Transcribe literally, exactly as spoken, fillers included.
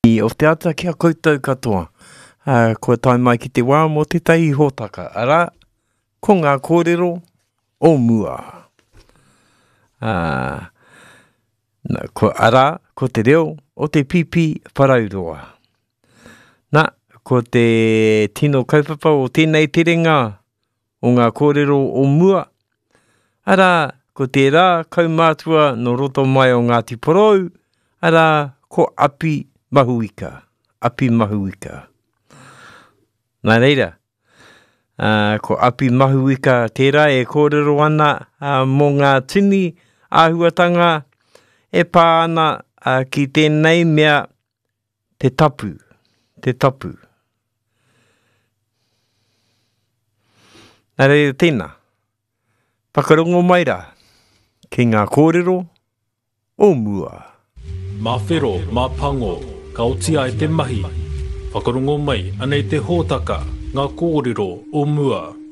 I o te ata kia koutou katoa. Uh, ko tai mai ki te wā mo te tahi hōtaka. Ara, ko ngā kōrero o mua. Uh, na, ko ara, ko te reo o te pipi parauroa. Nā, ko te tino kaupapa o tēnei te ringa o ngā kōrero o mua. Ara, ko te rā kaumātua no roto mai o Ngāti Porou. Ara, ko api mahuika. Api mahuika. Nā reira, uh, ko api mahuika tērā e kōrero ana uh, mō ngā tini āhuatanga e pā ana uh, ki tēnei mea te tapu, te tapu. Nā reira tēnā, whakarongo mai rā ki ngā kōrero o mua. Mā whero, mā pango, ka oti ai te mahi. Whakarongo mai, anei te hōtaka, ngā kōrero o mua.